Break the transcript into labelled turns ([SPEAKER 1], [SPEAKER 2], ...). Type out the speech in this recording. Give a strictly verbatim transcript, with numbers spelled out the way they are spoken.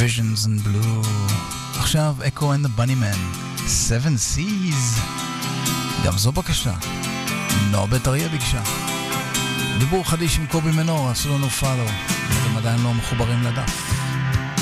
[SPEAKER 1] Visions and Blue. עכשיו Echo and the Bunnymen, Seven Seas. גם זו בקשה. נורבט אריה ביקשה. דיבור חדיש עם קובי מנור, עשו לנו פאלו. אתם עדיין לא מחוברים לדף.